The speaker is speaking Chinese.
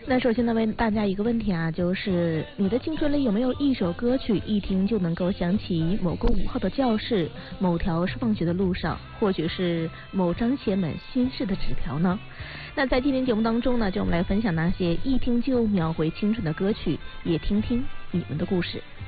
那首先呢，问大家一个问题啊，就是你的青春里有没有一首歌曲，一听就能够想起某个午后的教室，某条上学的路上，或许是某张写满心事的纸条呢？那在今天节目当中呢，就我们来分享那些一听就秒回青春的歌曲，也听听你们的故事。